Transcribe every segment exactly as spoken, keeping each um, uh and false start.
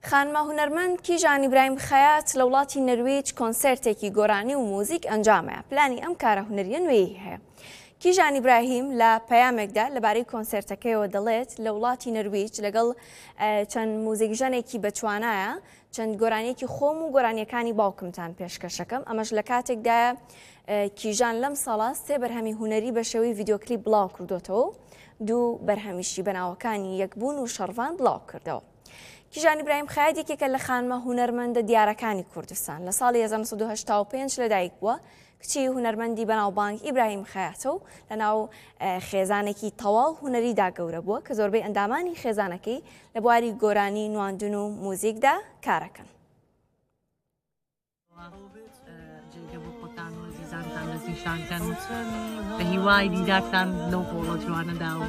خانمە هونەرمەند کیژان ئیبراهیم خەیات لە وڵاتی نەروێج کۆنسەرتێکی گۆرانی و موزیک ئەنجامەیە. پلانی ئەم کارە هونەریە نوێی هەیە. کیژان ئیبراهیم لە پەیامێکدا لەبارەی کۆنسەرتەکەیەوە دەڵێت لە وڵاتی نەروێج لەگەڵ چەند موزیکژەنێکی بەتوانایە چەند گۆرانیەکی خۆم و گۆرانیەکانی باوکمتان پێشکەشەکەم. ئەمەش لە کاتێکدایە کیژان لەم ساڵە سێ بەرهەمی هونەری بە شێوەی ڤیدیۆکلیپ بڵاو کردوتەوە، دوو بەرهەمیشی بەناوەکانی یەکبوون و شەڕڤان بڵاو کردەوە. کیژان ئیبراهیم خەیات یەکێکە لە خانمە هونەرمەندە دیارەکانی کوردستان. لە ساڵی هەزار و نۆ سەد و هەشتا و پێنج لەدایک بووە. کچی هونەرمەندی بەناوبانگ ئیبراهیم خەیاتە و لەناو خێزانێکی تەواو هونەریدا گەورە بووە کە زۆربەی ئەندامانی خێزانەکەی لە بواری گۆرانی، نواندن و موزیکدا کارەکەن. بە هیوای دیدارتان لەو قۆڵە جوانەدا و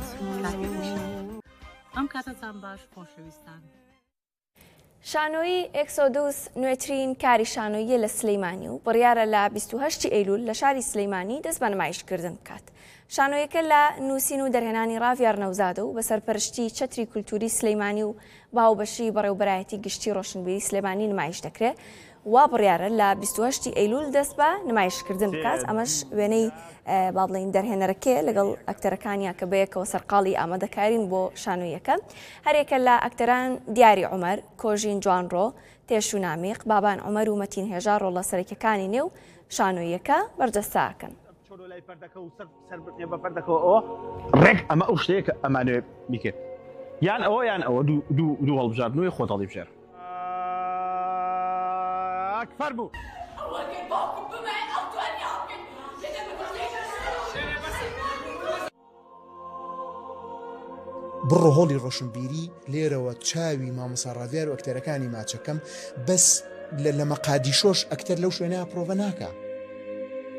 ئەم کاتتان باش خۆشەویستان. شانۆیی ئێکسۆدوس نوێترین کاری شانۆییە لە سلەیمانی و بڕیارە لە بیست و هەشتی ئەیلول لە شاری سلەیمانی دەست بە نمایشکردن بکات. شانۆیەکە لە نووسین و دەرهێنانی ڕاڤیار نەوزادە و بە سەرپەرشتی چەتری کولتوری سلەیمانی و باوبەشی بەڕێوەبەرایەتی گشتی ڕۆشنبیری سلەیمانی نمایش دەکرێت. وا بڕیارە لە بیست و هەشتی ئەیلول دەست بە نمایشکردن بکات. ئەمەش وێنەی با بڵێن دەرهێنەرەکێ لەگەڵ ئەکتەرەکانیا کە بەیەکەوە سەرقاڵی ئامادەکارین بۆ شانۆیەکە. هەرێکە لە ئەکتەران دیاری عومەر، کۆژین جوانڕۆ، تێش و نامیق، بابان عومەر و مەتین هێژار ڕۆڵە سەرەکیەکانی نێو شانۆیەکە بەرجەستاکەن. ڕێک ئەمە ئەو شتەیە کە ئەمانوێ بیکێت یان ئەوە یان ئەوە دوو هەڵبژاردنەوەی خۆت هەڵی بژێر. أكثر بو بڕۆ هۆڵی ڕۆشنبیری لێرەوە چاوی مامۆستا ڕاڤیار و ئەکتەرەکانی ماچەکەم بەس لە مەقادیشۆش ئەکتەر لەو شوێنە پرۆڤە ناکە.